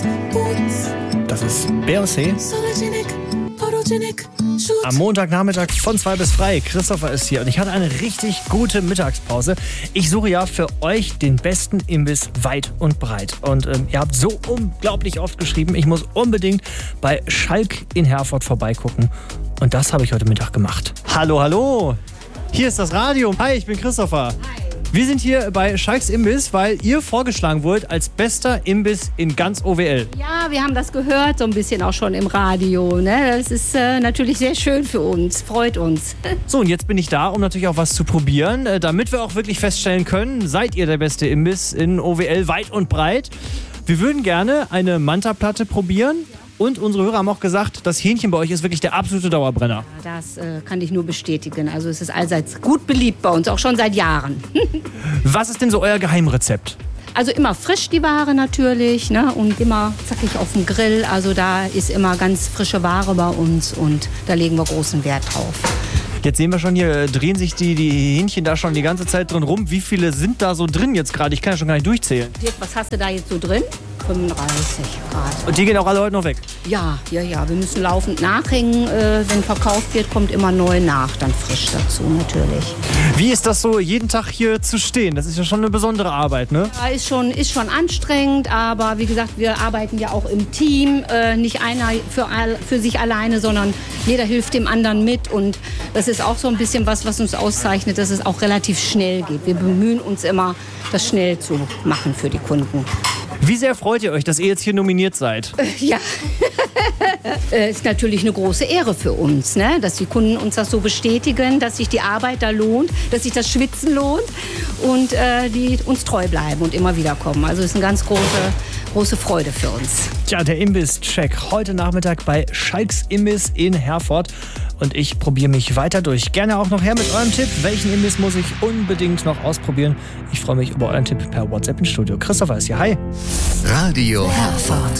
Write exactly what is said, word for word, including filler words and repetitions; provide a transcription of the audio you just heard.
Das ist Beyoncé. Am Montagnachmittag von zwei bis drei. Christopher ist hier und ich hatte eine richtig gute Mittagspause. Ich suche ja für euch den besten Imbiss weit und breit. Und ähm, ihr habt so unglaublich oft geschrieben, ich muss unbedingt bei Schalk in Herford vorbeigucken. Und das habe ich heute Mittag gemacht. Hallo, hallo. Hier ist das Radio. Hi, ich bin Christopher. Hi. Wir sind hier bei Schalks Imbiss, weil ihr vorgeschlagen wurdet als bester Imbiss in ganz O W L. Ja, wir haben das gehört, so ein bisschen auch schon im Radio. Ne? Das ist äh, natürlich sehr schön für uns, freut uns. So, und jetzt bin ich da, um natürlich auch was zu probieren, äh, damit wir auch wirklich feststellen können, seid ihr der beste Imbiss in O W L weit und breit. Wir würden gerne eine Manta-Platte probieren. Und unsere Hörer haben auch gesagt, das Hähnchen bei euch ist wirklich der absolute Dauerbrenner. Ja, das äh, kann ich nur bestätigen. Also es ist allseits gut beliebt bei uns, auch schon seit Jahren. Was ist denn so euer Geheimrezept? Also immer frisch die Ware natürlich, ne? Und immer zackig auf dem Grill. Also da ist immer ganz frische Ware bei uns und da legen wir großen Wert drauf. Jetzt sehen wir schon, hier drehen sich die, die Hähnchen da schon die ganze Zeit drin rum. Wie viele sind da so drin jetzt gerade? Ich kann ja schon gar nicht durchzählen. Dirk, was hast du da jetzt so drin? fünfunddreißig Grad. Und die gehen auch alle heute noch weg? Ja, ja, ja. Wir müssen laufend nachhängen. Äh, wenn verkauft wird, kommt immer neu nach. Dann frisch dazu natürlich. Wie ist das so, jeden Tag hier zu stehen? Das ist ja schon eine besondere Arbeit, ne? Ja, ist schon, ist schon anstrengend. Aber wie gesagt, wir arbeiten ja auch im Team. Äh, nicht einer für, für sich alleine, sondern jeder hilft dem anderen mit. Und das ist auch so ein bisschen was, was uns auszeichnet, dass es auch relativ schnell geht. Wir bemühen uns immer, das schnell zu machen für die Kunden. Wie sehr freut ihr euch, dass ihr jetzt hier nominiert seid? Äh, ja, ist natürlich eine große Ehre für uns, ne? Dass die Kunden uns das so bestätigen, dass sich die Arbeit da lohnt, dass sich das Schwitzen lohnt und äh, die uns treu bleiben und immer wieder kommen. Also ist eine ganz große, große Freude für uns. Tja, der Imbiss-Check heute Nachmittag bei Schalks Imbiss in Herford. Und ich probiere mich weiter durch. Gerne auch noch her mit eurem Tipp. Welchen Imbiss muss ich unbedingt noch ausprobieren? Ich freue mich über euren Tipp per WhatsApp ins Studio. Christopher ist hier. Hi. Radio Herford.